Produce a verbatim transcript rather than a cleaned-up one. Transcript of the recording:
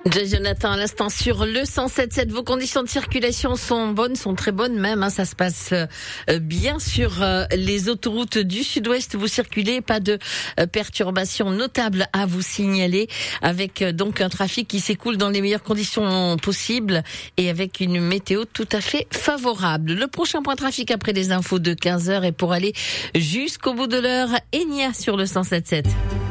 Jay Jonathan à l'instant sur le cent sept virgule sept. Vos conditions de circulation sont bonnes, sont très bonnes même. Hein, ça se passe euh, bien sur euh, les autoroutes du Sud-Ouest. Vous circulez, pas de euh, perturbations notables à vous signaler. Avec euh, donc un trafic qui s'écoule dans les meilleures conditions possibles et avec une météo tout à fait favorable. Le prochain point trafic après les infos de quinze heures et pour aller jusqu'au bout de l'heure, Enya sur le cent sept virgule sept.